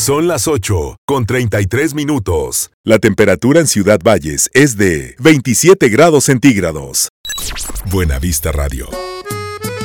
Son las 8:33. La temperatura en Ciudad Valles es de 27 grados centígrados. Buena Vista Radio.